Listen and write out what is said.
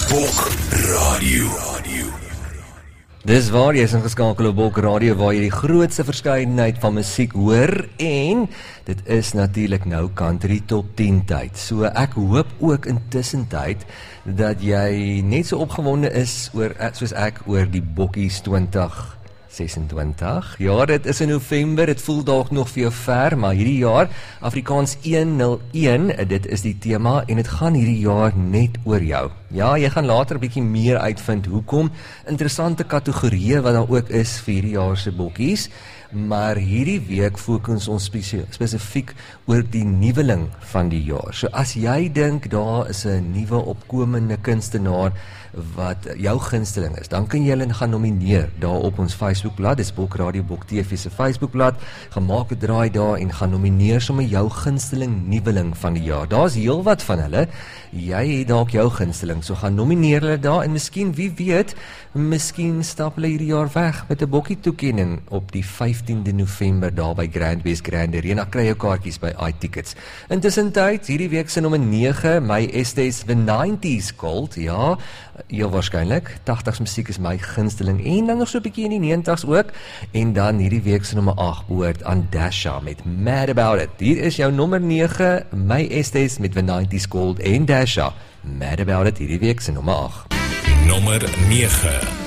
Bok Radio. Dis waar, jy is ingeskakel op Bok Radio waar jy die grootste verskeidenheid van musiek hoor en dit is natuurlik nou country top 10 tyd. So ek hoop ook intussen tyd dat jy net so opgewonde is soos ek oor die Bokkies 2026. Ja, dit is in November, dit voel dalk nog vir jou ver, maar hierdie jaar, Afrikaans 101, dit is die tema en dit gaan hierdie jaar net oor jou. Ja, jy gaan later 'n bietjie meer uitvind hoekom, interessante kategorieë wat daar ook is vir hierdie jaar se Bokkies, maar hierdie week fokus ons spesifiek oor die nuweling van die jaar. So as jy dink daar is 'n nuwe opkomende kunstenaar wat jou gunsteling is, dan kan jy hulle gaan nomineer daar op ons Facebookblad, dis Bok Radio Bok TV se Facebookblad, gemaak 'n draai daar en gaan nomineer sommer jou gunsteling nuweling van die jaar. Daar's heelwat van hulle. Jy het dalk jou gunsteling, so gaan nomineer hulle daar en miskien, wie weet, miskien stap hulle hierdie jaar weg met 'n bokkie toekenning op die 15de November daar by Grand West Grand Arena. Kry jou kaartjies by iTickets. Intussen tyd, hierdie week se nommer 9, My Estes The 90s Gold, ja, heel waarskynlik, 80s musiek is my gunsteling en dan nog so 'n bietjie in die 90s ook, en dan hierdie week se nommer 8 behoort aan Dasha met Mad About It. Hier is jou nommer 9, My Estes met The 90s Gold en Dasha, Mad About It, hierdie week se nommer 8. Nommer 9.